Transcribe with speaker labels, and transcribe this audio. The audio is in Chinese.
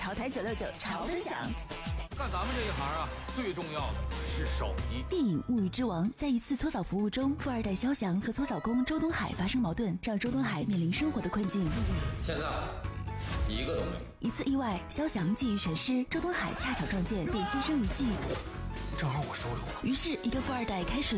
Speaker 1: 潮台969潮分享。
Speaker 2: 干咱们这一行啊，最重要的是手艺。
Speaker 1: 电影《物欲之王》在一次搓澡服务中，富二代肖翔和搓澡工周东海发生矛盾，让周东海面临生活的困境。
Speaker 3: 现在一个都没有。
Speaker 1: 一次意外，肖翔技艺全失，周东海恰巧撞见，便牺牲一计。
Speaker 3: 正好我收留了。
Speaker 1: 于是，一个富二代开始